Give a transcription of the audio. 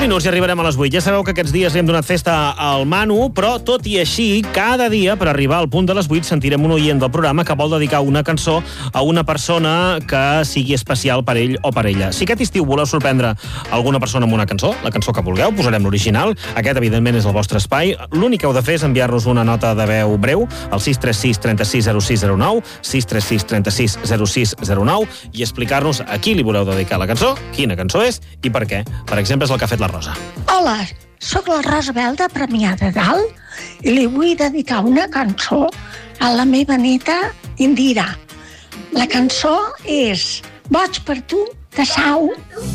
minuts i arribarem a les 8. Ja sabeu que aquests dies li hem donat festa al Manu, però tot i així, cada dia, per arribar al punt de les 8, sentirem un oient del programa que vol dedicar una cançó a una persona que sigui especial per ell o per ella. Si aquest estiu voleu sorprendre alguna persona amb una cançó, la cançó que vulgueu, posarem l'original. Aquest, evidentment, és el vostre espai. L'únic que heu de fer és enviar-nos una nota de veu breu al 636 36 06 09, 636 36 06 09, i explicar-nos a qui li voleu dedicar la cançó, quina cançó és i per què. Per exemple, és el que ha fet la Rosa. Hola, sóc la Rosa Bel de Premià de Dalt i li vull dedicar una cançó a la meva neta Indira. La cançó és Boig per tu, de Sau.